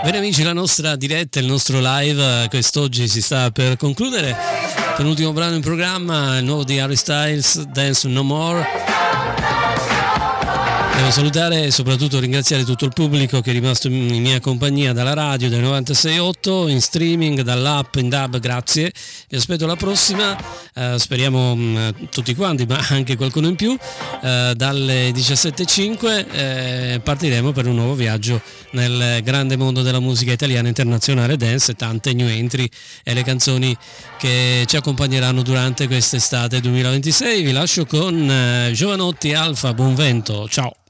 Bene amici, la nostra diretta, il nostro live quest'oggi si sta per concludere. Penultimo brano in programma, il nuovo di Harry Styles, Dance No More. Devo salutare e soprattutto ringraziare tutto il pubblico che è rimasto in mia compagnia dalla radio del 96.8, in streaming, dall'app, in DAB, grazie. Vi aspetto alla prossima, speriamo tutti quanti, ma anche qualcuno in più, dalle 17.05 partiremo per un nuovo viaggio nel grande mondo della musica italiana, internazionale, dance, tante new entry e le canzoni che ci accompagneranno durante quest'estate 2026. Vi lascio con Giovanotti Alfa, buon vento, ciao!